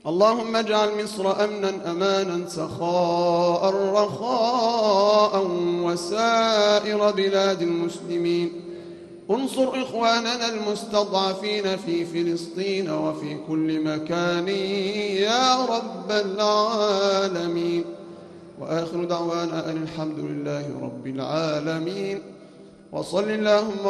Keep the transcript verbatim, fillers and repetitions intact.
اللهم اجعل مصر أمنا أمانا سخاء رخاء وسائر بلاد المسلمين. انصر إخواننا المستضعفين في فلسطين وفي كل مكان يا رب العالمين. وآخر دعوانا أن الحمد لله رب العالمين. وصل اللهم